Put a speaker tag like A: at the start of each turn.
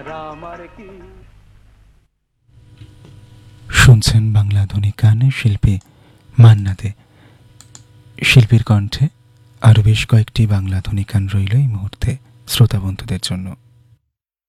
A: শুনছেন বাংলা আধুনিক গানের শিল্পী মান্না দে। শিল্পীর কণ্ঠে আরও বেশ কয়েকটি বাংলা আধুনিক গান রইল এই মুহূর্তে শ্রোতা বন্ধুদের জন্য।